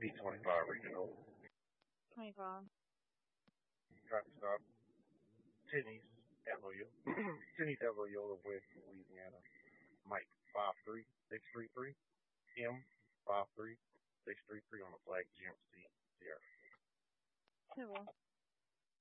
B25 regional. 25. Traffic stop. Tenny's at Loyola. Tenny's at Loyola, West Louisiana. Mike 53633. M 53633 on the flag GMC Sierra. C'est bon.